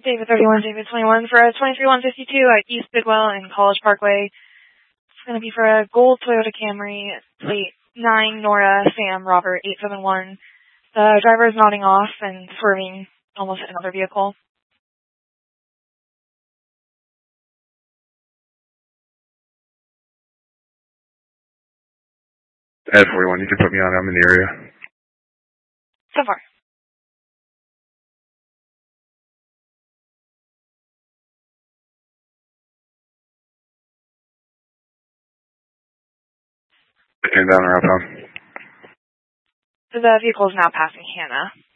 David 31, David 21 for a 23152 at East Bidwell and College Parkway. It's going to be for a gold Toyota Camry, plate 9 Nora Sam Robert 871. The driver is nodding off and swerving almost at another vehicle. At 41, you can put me on. I'm in the area. So far. Came down or outbound? The vehicle is now passing Hannah.